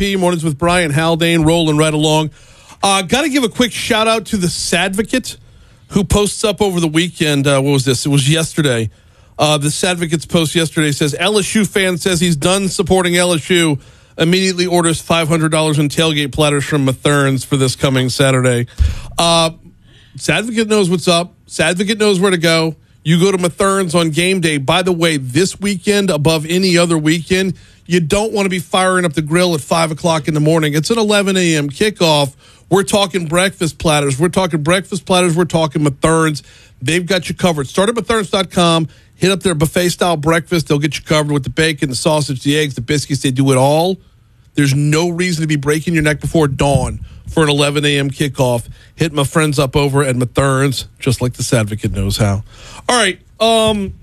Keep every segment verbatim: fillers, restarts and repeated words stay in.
P. Mornings with Brian Haldane, rolling right along. Uh, Got to give a quick shout out to the Sadvocate, who posts up over the weekend. Uh, what was this? It was yesterday. Uh, the Sadvocate's post yesterday says, L S U fan says he's done supporting L S U. Immediately orders five hundred dollars in tailgate platters from Mathern's for this coming Saturday. Uh, Sadvocate knows what's up. Sadvocate knows where to go. You go to Mathern's on game day. By the way, this weekend, above any other weekend, you don't want to be firing up the grill at five o'clock in the morning. It's an eleven a.m. kickoff. We're talking breakfast platters. We're talking breakfast platters. We're talking Mathern's. They've got you covered. Start at Mathern's dot com. Hit up their buffet-style breakfast. They'll get you covered with the bacon, the sausage, the eggs, the biscuits. They do it all. There's no reason to be breaking your neck before dawn for an eleven a.m. kickoff. Hit my friends up over at Mathern's, just like the Sadvocate knows how. All right. Um,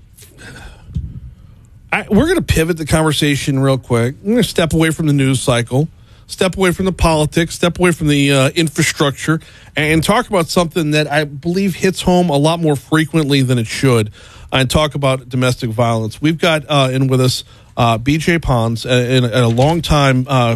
I, we're going to pivot the conversation real quick. I'm going to step away from the news cycle, step away from the politics, step away from the uh, infrastructure, and talk about something that I believe hits home a lot more frequently than it should, and talk about domestic violence. We've got uh, in with us uh, B J Pons, and a, a long time. Uh,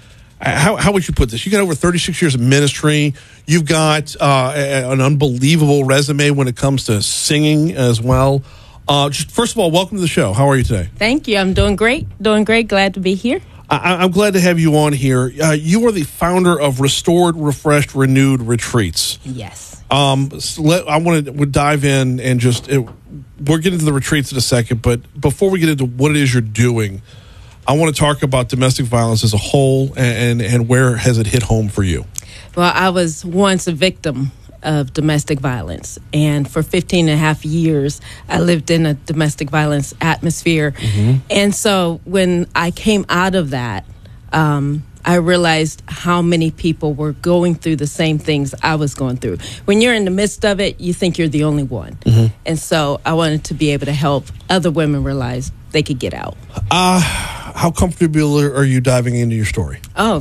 how, how would you put this? You got over thirty-six years of ministry. You've got uh, a, an unbelievable resume when it comes to singing as well. Uh, just first of all, welcome to the show. How are you today? Thank you. I'm doing great. Doing great. Glad to be here. I, I'm glad to have you on here. Uh, you are the founder of Restored, Refreshed, Renewed Retreats. Yes. Um, so let, I want to dive in and just it, we're getting to the retreats in a second, but before we get into what it is you're doing, I want to talk about domestic violence as a whole and, and, and where has it hit home for you? Well, I was once a victim of domestic violence, and for fifteen and a half years I lived in a domestic violence atmosphere. Mm-hmm. And so when I came out of that, um, I realized how many people were going through the same things I was going through. When you're in the midst of it, you think you're the only one. Mm-hmm. And so I wanted to be able to help other women realize they could get out. Uh, how comfortable are you diving into your story? Oh,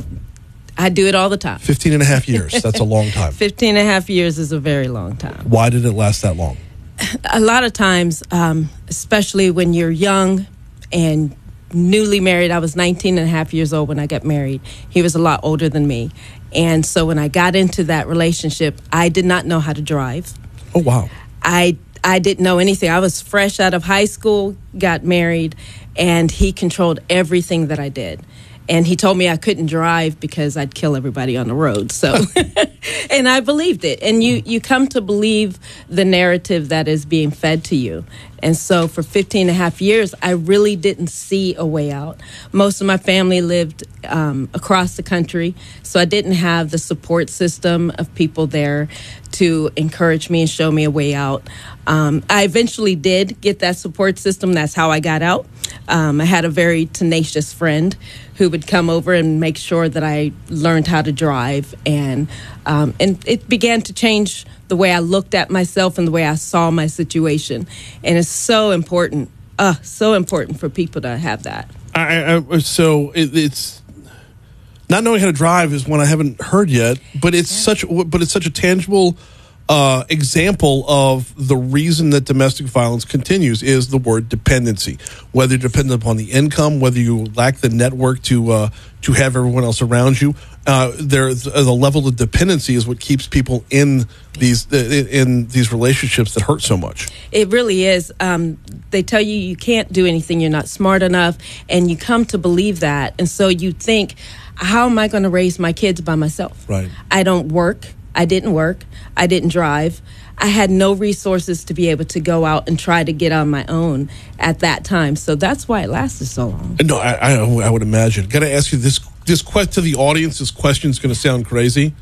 I do it all the time. fifteen and a half years. That's a long time. fifteen and a half years is a very long time. Why did it last that long? A lot of times, um, especially when you're young and newly married. I was nineteen and a half years old when I got married. He was a lot older than me. And so when I got into that relationship, I did not know how to drive. Oh, wow. I I didn't know anything. I was fresh out of high school, got married, and he controlled everything that I did. And he told me I couldn't drive because I'd kill everybody on the road. So, and I believed it. And you, you come to believe the narrative that is being fed to you. And so for fifteen and a half years, I really didn't see a way out. Most of my family lived um, across the country, so I didn't have the support system of people there to encourage me and show me a way out. Um, I eventually did get that support system. That's how I got out. Um, I had a very tenacious friend who would come over and make sure that I learned how to drive. And um, and it began to change the way I looked at myself and the way I saw my situation. And it's so important, uh, so important for people to have that. I, I, so it, it's not knowing how to drive is one I haven't heard yet, but it's yeah. such but it's such a tangible uh, example of the reason that domestic violence continues is the word dependency. Whether you're dependent upon the income, whether you lack the network to uh, to have everyone else around you, uh, there's uh, the level of dependency is what keeps people in these uh, in these relationships that hurt so much. It really is. Um, they tell you you can't do anything, you're not smart enough, and you come to believe that, and so you think, how am I going to raise my kids by myself? Right. I don't work. I didn't work. I didn't drive. I had no resources to be able to go out and try to get on my own at that time. So that's why it lasted so long. No, I, I, I would imagine. Got to ask you this, this question to the audience. This question is going to sound crazy.